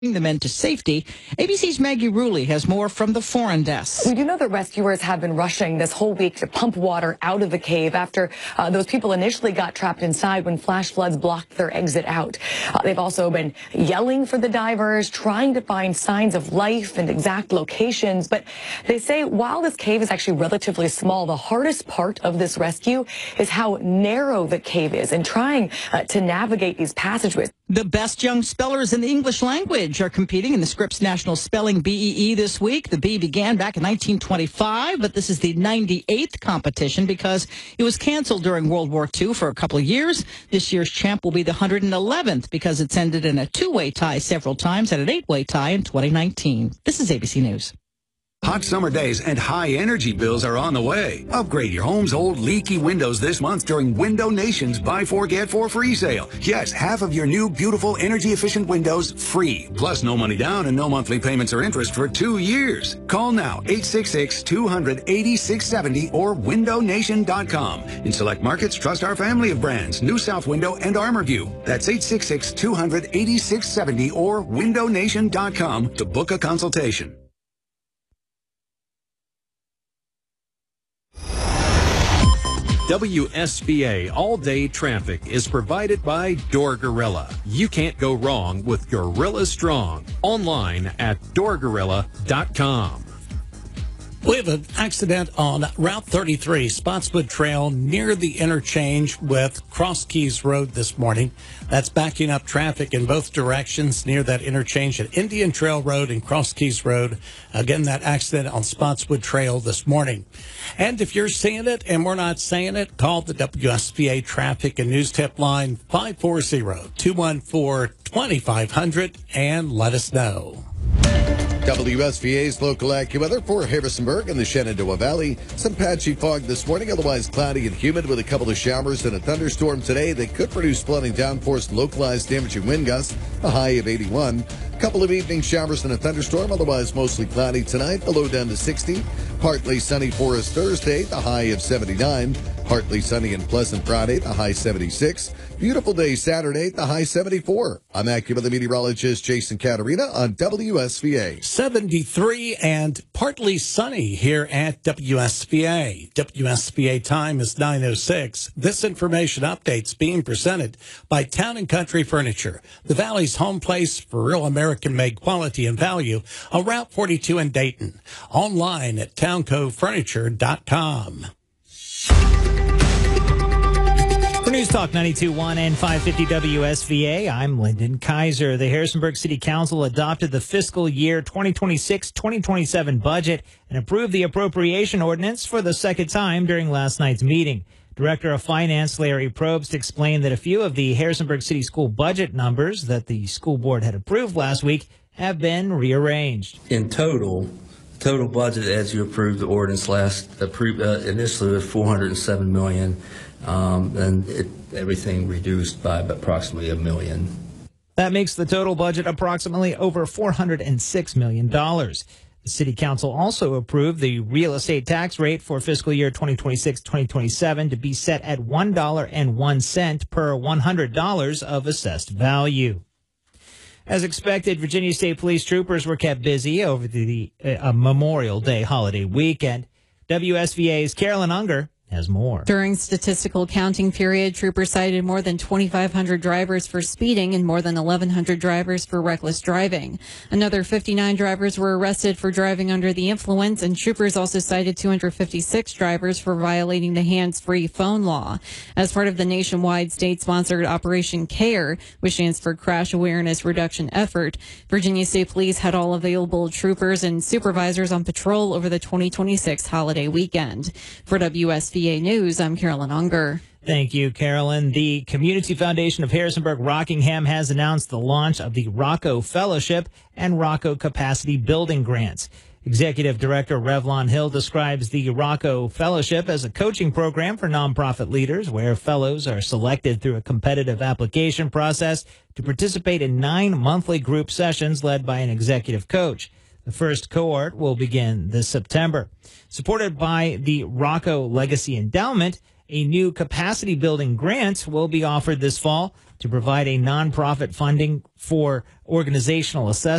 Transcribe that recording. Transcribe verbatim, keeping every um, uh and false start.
the men to safety. A B C's Maggie Rulli has more from the foreign desk. We do know that rescuers have been rushing this whole week to pump water out of the cave after uh, those people initially got trapped inside when flash floods blocked their exit out. Uh, they've also been yelling for the divers, trying to find signs of life and exact locations. But they say while this cave is actually relatively small, the hardest part of this rescue is how narrow the cave is and trying uh, to navigate these passageways. The best young spellers in the English language are competing in the Scripps National Spelling B E E this week. The B began back in nineteen twenty-five, but this is the ninety-eighth competition because it was canceled during World War Two for a couple of years. This year's champ will be the one hundred eleventh because it's ended in a two-way tie several times and an eight-way tie in twenty nineteen. This is A B C News. Hot summer days and high energy bills are on the way. Upgrade your home's old leaky windows this month during Window Nation's Buy Four Get Four free sale. Yes, half of your new beautiful energy efficient windows free. Plus no money down and no monthly payments or interest for two years. Call now eight six six, two hundred, eighty-six seventy or window nation dot com. In select markets, trust our family of brands, New South Window and Armorview. That's eight six six, two hundred, eighty-six seventy or window nation dot com to book a consultation. W S B A all-day traffic is provided by Door Gorilla. You can't go wrong with Gorilla Strong. Online at door gorilla dot com. We have an accident on Route thirty-three, Spotswood Trail, near the interchange with Cross Keys Road this morning. That's backing up traffic in both directions near that interchange at Indian Trail Road and Cross Keys Road. Again, that accident on Spotswood Trail this morning. And if you're seeing it and we're not saying it, call the W S B A Traffic and News Tip line five four zero, two one four, two five zero zero and let us know. W S B A's local AccuWeather for Harrisonburg and the Shenandoah Valley. Some patchy fog this morning, otherwise cloudy and humid with a couple of showers and a thunderstorm today that could produce flooding downforce and localized damaging wind gusts, a high of eighty-one. A couple of evening showers and a thunderstorm, otherwise mostly cloudy tonight, the low down to sixty. Partly sunny for us Thursday, the high of seventy-nine. Partly sunny and pleasant Friday, the high seventy-six. Beautiful day Saturday, the high seventy-four. I'm AccuWeather meteorologist Jason Caterina on W S B A. seventy-three and partly sunny here at W S B A. W S B A time is nine oh six. This information update's being presented by Town and Country Furniture, the Valley's home place for real American-made quality and value on Route forty-two in Dayton. Online at town co furniture dot com. For News Talk ninety-two point one and five fifty W S V A, I'm Lyndon Kaiser. The Harrisonburg City Council adopted the fiscal year twenty twenty-six twenty twenty-seven budget and approved the appropriation ordinance for the second time during last night's meeting. Director of Finance Larry Probst explained that a few of the Harrisonburg City School budget numbers that the school board had approved last week have been rearranged. In total, total budget as you approved the ordinance last approved uh, initially was four hundred seven million dollars. Um, and it, everything reduced by approximately a million. That makes the total budget approximately over four hundred six million dollars. The City Council also approved the real estate tax rate for fiscal year twenty twenty-six twenty twenty-seven to be set at one dollar and one cent per one hundred dollars of assessed value. As expected, Virginia State Police troopers were kept busy over the uh, Memorial Day holiday weekend. W S V A's Carolyn Unger has more. During statistical counting period, troopers cited more than twenty-five hundred drivers for speeding and more than eleven hundred drivers for reckless driving. Another fifty-nine drivers were arrested for driving under the influence, and troopers also cited two hundred fifty-six drivers for violating the hands-free phone law. As part of the nationwide state-sponsored Operation CARE, which stands for Crash Awareness Reduction Effort, Virginia State Police had all available troopers and supervisors on patrol over the twenty twenty-six holiday weekend. For W S V A News, I'm Carolyn Unger. Thank you, Carolyn. The Community Foundation of Harrisonburg-Rockingham has announced the launch of the Rocco Fellowship and Rocco Capacity Building Grants. Executive Director Revlon Hill describes the Rocco Fellowship as a coaching program for nonprofit leaders where fellows are selected through a competitive application process to participate in nine monthly group sessions led by an executive coach. The first cohort will begin this September. Supported by the Rocco Legacy Endowment, A new capacity building grant will be offered this fall to provide a nonprofit funding for organizational assessment.